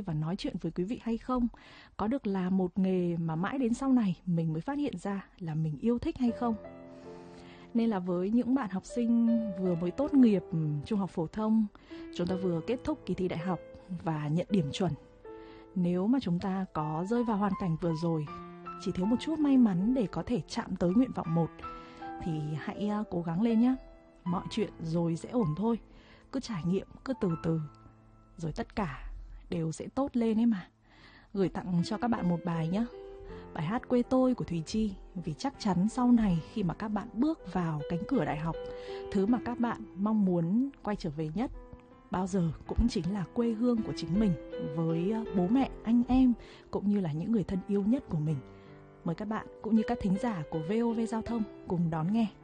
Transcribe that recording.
và nói chuyện với quý vị hay không? Có được làm một nghề mà mãi đến sau này mình mới phát hiện ra là mình yêu thích hay không? Nên là với những bạn học sinh vừa mới tốt nghiệp trung học phổ thông, chúng ta vừa kết thúc kỳ thi đại học và nhận điểm chuẩn. Nếu mà chúng ta có rơi vào hoàn cảnh vừa rồi, chỉ thiếu một chút may mắn để có thể chạm tới nguyện vọng 1, thì hãy cố gắng lên nhé. Mọi chuyện rồi sẽ ổn thôi. Cứ trải nghiệm, cứ từ từ, rồi tất cả đều sẽ tốt lên ấy mà. Gửi tặng cho các bạn một bài nhé. Bài hát Quê Tôi của Thùy Chi. Vì chắc chắn sau này khi mà các bạn bước vào cánh cửa đại học, thứ mà các bạn mong muốn quay trở về nhất bao giờ cũng chính là quê hương của chính mình, với bố mẹ, anh em cũng như là những người thân yêu nhất của mình. Mời các bạn cũng như các thính giả của VOV Giao thông cùng đón nghe.